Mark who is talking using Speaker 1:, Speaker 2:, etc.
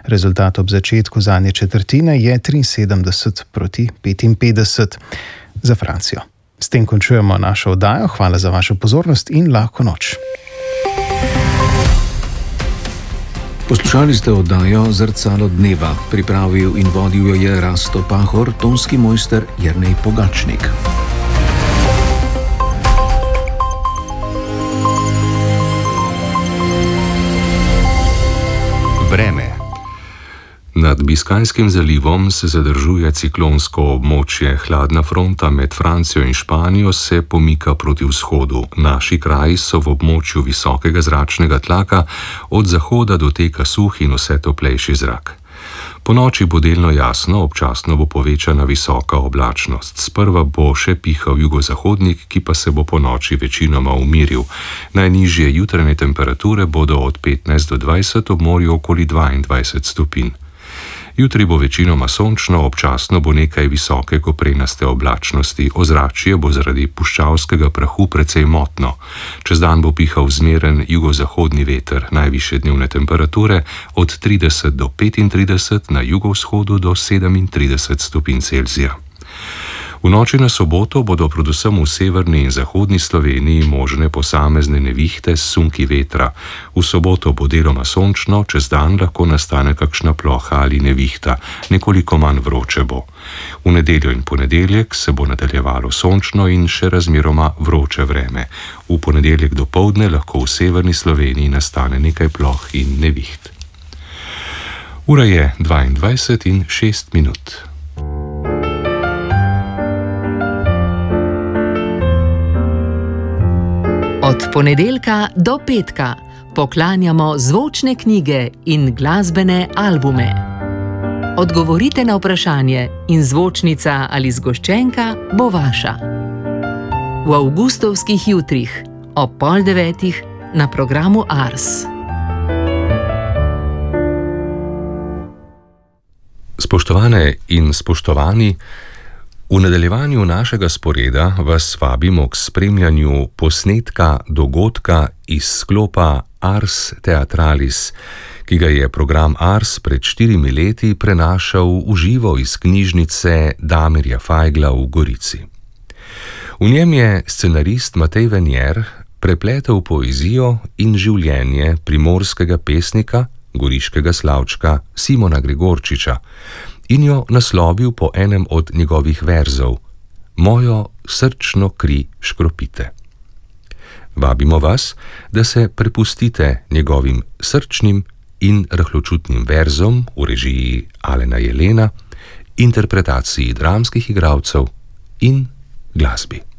Speaker 1: Rezultat ob začetku zadnje četrtine je 73-55 za Francijo. S tem končujemo našo oddajo. Hvala za vašo pozornost in lahko noč.
Speaker 2: Poslušali ste oddajo Zrcalo dneva. Pripravil in vodil jo je Rasto Pahor, tonski mojster Jernej Pogačnik. Vreme. Nad Biskajskim zalivom se zadržuje ciklonsko območje. Hladna fronta med Francijo in Španijo se pomika proti vzhodu. Naši kraji so v območju visokega zračnega tlaka, od zahoda doteka suh in vse toplejši zrak. Ponoči bo delno jasno, občasno bo povečana visoka oblačnost. Sprva bo še pihal jugozahodnik, ki pa se bo ponoči večinoma umiril. Najnižje jutranje temperature bodo od 15 do 20, ob morju okoli 22 stopinj. Jutri bo večinoma sončno, občasno bo nekaj visoke koprenaste oblačnosti. Ozračje bo zaradi puščavskega prahu precej motno. Čez dan bo pihal zmeren jugozahodni veter, najvišje dnevne temperature od 30 do 35, na jugovzhodu do 37 stopinj Celzija. V noči na soboto bodo predvsem v severni in zahodni Sloveniji možne posamezne nevihte s sunki vetra. V soboto bo deloma sončno, čez dan lahko nastane kakšna ploha ali nevihta, nekoliko manj vroče bo. V nedeljo in ponedeljek se bo nadaljevalo sončno in še razmeroma vroče vreme. V ponedeljek dopoldne lahko v severni Sloveniji nastane nekaj ploh in neviht. Ura je 22:06.
Speaker 3: Od ponedeljka do petka poklanjamo zvočne knjige in glasbene albume. Odgovorite na vprašanje in zvočnica ali zgoščenka bo vaša. V avgustovskih jutrih ob 8:30 na programu Ars.
Speaker 2: Spoštovane in spoštovani, v nadaljevanju našega sporeda vas vabimo k spremljanju posnetka dogodka iz sklopa Ars Theatralis, ki ga je program Ars pred 4 leti prenašal v živo iz knjižnice Damirja Fajgla v Gorici. V njem je scenarist Matej Venier prepletel poezijo in življenje primorskega pesnika, goriškega slavčka Simona Gregorčiča, in jo naslovil po enem od njegovih verzov: Mojo srčno kri škropite. Vabimo vas, da se prepustite njegovim srčnim in rahločutnim verzom v režiji Alena Jelena, interpretaciji dramskih igralcev in glasbi.